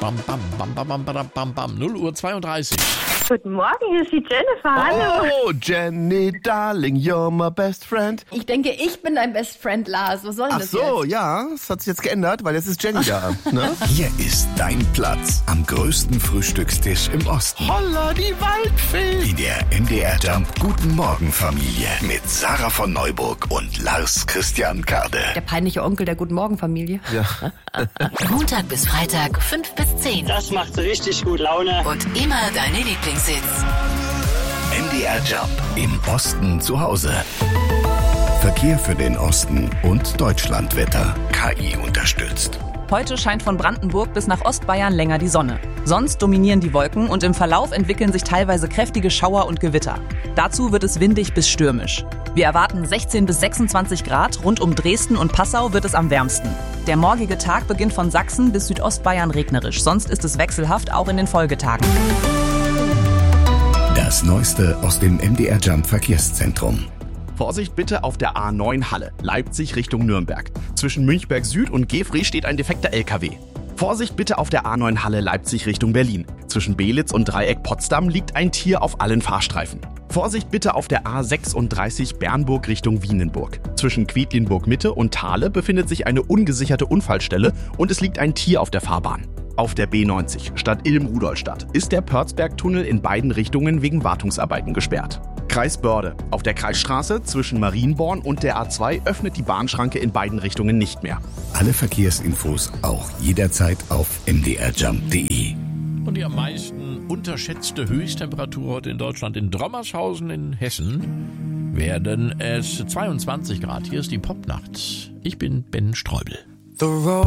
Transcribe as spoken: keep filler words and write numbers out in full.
Bam, bam, bam, bam, bam, bam, bam, bam. null Uhr zweiunddreißig. Guten Morgen, hier ist die Jennifer. Hallo. Oh, Jenny, darling, you're my best friend. Ich denke, ich bin dein Best Friend, Lars. Was soll denn Ach das so, jetzt? ja, das hat sich jetzt geändert, weil jetzt ist Jenny da. Ne? Hier ist dein Platz am größten Frühstückstisch im Osten. Holla, die Waldfee. In der M D R Jump Guten Morgen Familie mit Sarah von Neuburg und Lars Christian Kade. Der peinliche Onkel der Guten Morgen Familie. Ja. Montag bis Freitag, fünf bis zehn. Das macht richtig gut Laune. Und immer deine Lieblingshits. M D R Jump im Osten zu Hause. Verkehr für den Osten und Deutschlandwetter. K I unterstützt. Heute scheint von Brandenburg bis nach Ostbayern länger die Sonne. Sonst dominieren die Wolken und im Verlauf entwickeln sich teilweise kräftige Schauer und Gewitter. Dazu wird es windig bis stürmisch. Wir erwarten sechzehn bis sechsundzwanzig Grad, rund um Dresden und Passau wird es am wärmsten. Der morgige Tag beginnt von Sachsen bis Südostbayern regnerisch, sonst ist es wechselhaft auch in den Folgetagen. Das Neueste aus dem M D R Jump Verkehrszentrum. Vorsicht bitte auf der A neun Halle, Leipzig Richtung Nürnberg. Zwischen Münchberg Süd und Gefri steht ein defekter L K W. Vorsicht bitte auf der A neun Halle, Leipzig Richtung Berlin. Zwischen Belitz und Dreieck Potsdam liegt ein Tier auf allen Fahrstreifen. Vorsicht bitte auf der A sechsunddreißig Bernburg Richtung Wienenburg. Zwischen Quedlinburg Mitte und Thale befindet sich eine ungesicherte Unfallstelle und es liegt ein Tier auf der Fahrbahn. Auf der B neunzig, Stadt Ilm-Rudolstadt, ist der Pörzberg-Tunnel in beiden Richtungen wegen Wartungsarbeiten gesperrt. Kreis Börde. Auf der Kreisstraße zwischen Marienborn und der A zwei öffnet die Bahnschranke in beiden Richtungen nicht mehr. Alle Verkehrsinfos auch jederzeit auf m d r jump punkt d e. Und die am meisten unterschätzte Höchsttemperatur heute in Deutschland, in Drommershausen in Hessen, werden es zweiundzwanzig Grad. Hier ist die Popnacht. Ich bin Ben Streubel.